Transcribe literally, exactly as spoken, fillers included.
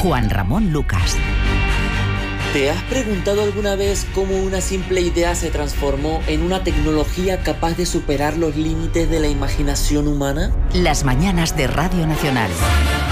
Juan Ramón Lucas. ¿Te has preguntado alguna vez cómo una simple idea se transformó en una tecnología capaz de superar los límites de la imaginación humana? Las mañanas de Radio Nacional.